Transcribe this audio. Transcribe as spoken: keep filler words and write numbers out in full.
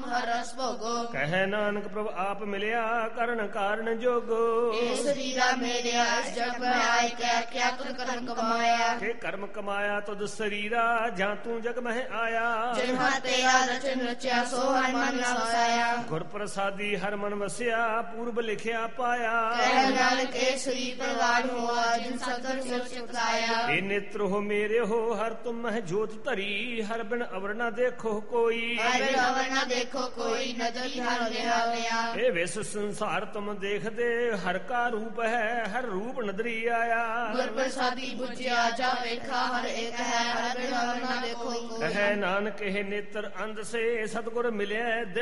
ਹਰ ਰਸ ਭੋਗੋ। ਕਹਿ ਨਾਨਕ ਪ੍ਰਭ ਆਪ ਮਿਲਿਆ ਕਰਨ ਕਾਰਨ ਜੋਗੋ। ਇਹ ਸਰੀਰਾ ਮੇਰਿਆ ਇਸ ਜਗ ਮੈਂ ਆਇ ਕੈ ਕਿਆ ਤੁਧ ਕਰਮ ਕਮਾਇਆ। ਕਿ ਕਰਮ ਕਮਾਇਆ ਤੁਧ ਸਰੀਰਾ ਜਾਂ ਤੂੰ ਜਗ ਮਹਿ ਆਇਆ। ਜਿਨ ਹਰ ਤੇਰਾ ਰਚਨ ਰਚਿਆ ਸੋ ਹਰ ਮਨ ਨਾ ਵਸਾਇਆ। ਗੁਰ ਪ੍ਰਸਾਦੀ ਹਰ ਮਨ ਵਸਿਆ ਪੂਰਬ ਲਿਖਿਆ ਪਾਇਆ। ਕਹਿ ਨਾਨਕ ਇਹ ਸਰੀਰ ਪ੍ਰਵਾਨ ਹੋਆ ਜਿਨ ਸਤਿ ਸਿਰ ਚੁਕਾਇਆ। ਇਹ ਨੇਤਰ ਹੋ ਮੇਰੇ ਹੋ ਹਰ ਤੁਮ ਮਹਿ ਜੋਤ ਧਰੀ ਹਰ ਬਿਨ ਅਵਰ ਨਾ ਦੇਖੋ ਕੋਈ। ਹਰ ਬਿਨ ਅਵਰ ਨਾ ਦੇਖੋ ਕੋਈ ਨਦਰ ਹਰ ਰਿਹਾ ਲਿਆ। ਇਹ ਵਿਸ ਸੰਸਾਰ ਤੁਮ ਦੇਖਦੇ ਹਰ ਕਾ ਰੂਪ ਹੈ ਹਰ ਰੂਪ ਨਦਰੀ ਆਇਆ। ਗੁਰ ਪ੍ਰਸਾਦੀ ਬੁਝਿਆ ਜਾ ਵੇਖਾ ਹਰ ਇੱਕ ਹੈ ਹਰ ਬਿਨ ਅਵਰ ਨਾ ਦੇਖੋ ਕੋਈ। ਕਹਿ ਨਾਨਕ ਇਹ ਨੇਤਰ ਅੰਧ ਸੇ ਸਤਿਗੁਰ ਮਿਲਿਆ